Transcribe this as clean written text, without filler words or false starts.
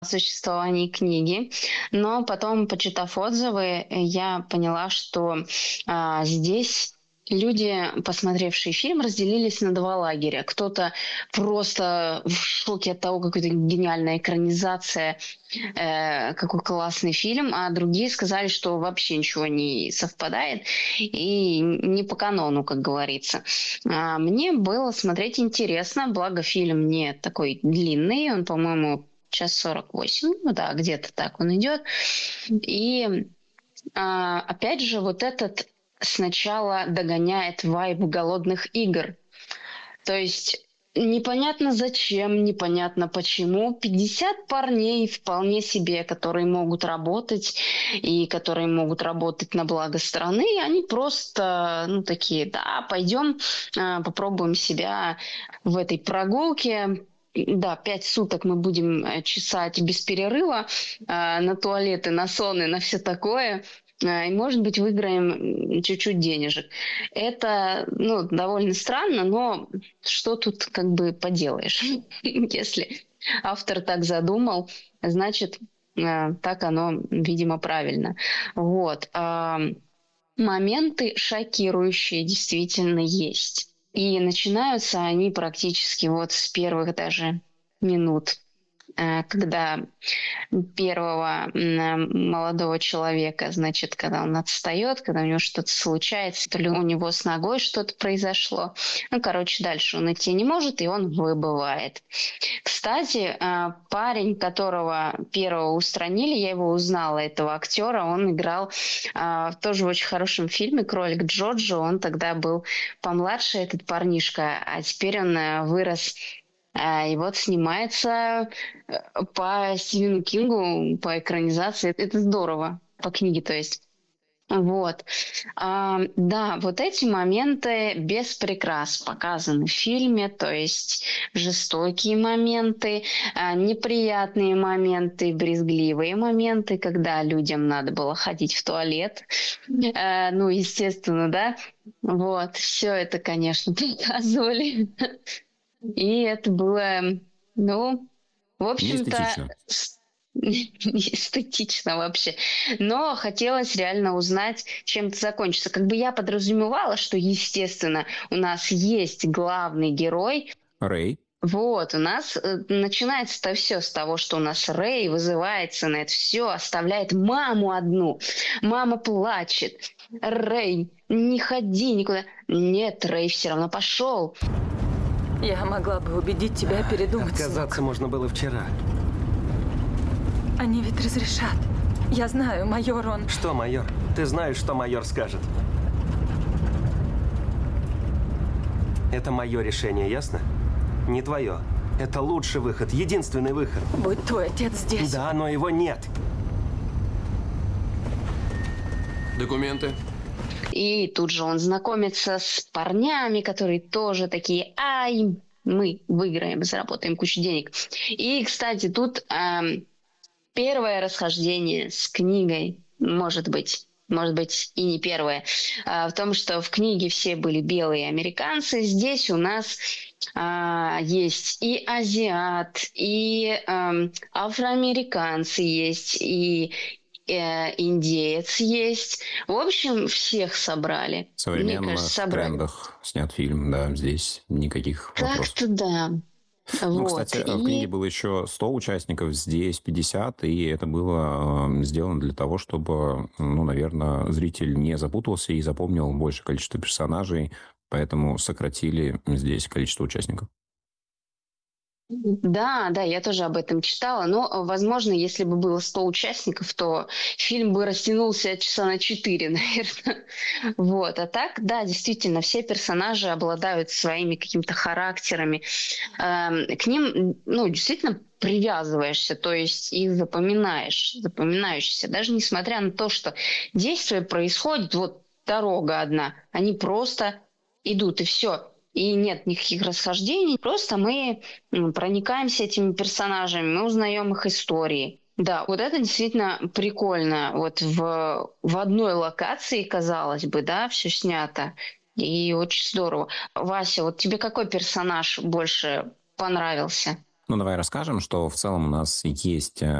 о существовании книги, но потом, почитав отзывы, я поняла, что здесь люди, посмотревшие фильм, разделились на два лагеря. Кто-то просто в шоке от того, какая это гениальная экранизация, какой классный фильм, а другие сказали, что вообще ничего не совпадает и не по канону, как говорится. Мне было смотреть интересно, благо фильм не такой длинный, он, по-моему, час 48, ну да, где-то так он идет. И опять же, вот этот сначала догоняет вайб голодных игр. То есть непонятно зачем, непонятно почему. 50 парней вполне себе, которые могут работать и которые могут работать на благо страны, они просто, ну, такие, да, пойдем, попробуем себя в этой прогулке. Да, 5 суток мы будем чесать без перерыва на туалеты, на сон и на все такое. И, может быть, выиграем чуть-чуть денежек. Это, ну, довольно странно, но что тут как бы поделаешь? Если автор так задумал, значит, так оно, видимо, правильно. Вот. Моменты шокирующие действительно есть. И начинаются они практически вот с первых даже минут, когда первого молодого человека, значит, когда он отстает, когда у него что-то случается, то ли у него с ногой что-то произошло. Ну, короче, дальше он идти не может, и он выбывает. Кстати, парень, которого первого устранили, я его узнала, этого актера, он играл тоже в очень хорошем фильме «Кролик Джоджо». Он тогда был помладше, этот парнишка, а теперь он вырос и вот снимается по Стивену Кингу, по экранизации. Это здорово. По книге, то есть. Вот. Да, вот эти моменты без прикрас показаны в фильме, то есть жестокие моменты, неприятные моменты, брезгливые моменты, когда людям надо было ходить в туалет. Ну, естественно, да. Вот, все это, конечно, показывали. И это было, ну, в общем-то, Неэстетично. эстетично вообще. Но хотелось реально узнать, чем это закончится. Как бы я подразумевала, что, естественно, у нас есть главный герой. Рэй. Вот, у нас начинается-то все с того, что у нас Рэй вызывается на это все, оставляет маму одну. Мама плачет. Рэй, не ходи никуда. Нет, Рэй все равно пошел. Я могла бы убедить тебя передумать. Отказаться можно было вчера. Они ведь разрешат. Я знаю, майор, он... Что, майор? Ты знаешь, что майор скажет. Это мое решение, ясно? Не твое. Это лучший выход, единственный выход. Будь твой отец здесь. Да, но его нет. Документы. И тут же он знакомится с парнями, которые тоже такие, ай, мы выиграем, заработаем кучу денег. И, кстати, тут первое расхождение с книгой, может быть и не первое, в том, что в книге все были белые американцы, здесь у нас есть и азиат, и афроамериканцы есть, и индеец есть. В общем, всех собрали. В Мне кажется, современных собрали. трендах снят фильм, да, здесь никаких вопросов. Так-то да. Ну, Вот. кстати, в книге было еще 100 участников, здесь 50, и это было сделано для того, чтобы, ну, наверное, зритель не запутался и запомнил большее количество персонажей, поэтому сократили здесь количество участников. Да, да, я тоже об этом читала. Но, возможно, если бы было 100 участников, то фильм бы растянулся часа на 4, наверное. Вот. А так, да, действительно, все персонажи обладают своими какими-то характерами. К ним, ну, действительно привязываешься, то есть их запоминаешься. Даже несмотря на то, что действие происходит, вот дорога одна, они просто идут, и все. И нет никаких расхождений, просто мы проникаемся этими персонажами, мы узнаем их истории. Да, вот это действительно прикольно. Вот в одной локации, казалось бы, да, все снято. И очень здорово. Вася, вот тебе какой персонаж больше понравился? Ну, давай расскажем, что в целом у нас есть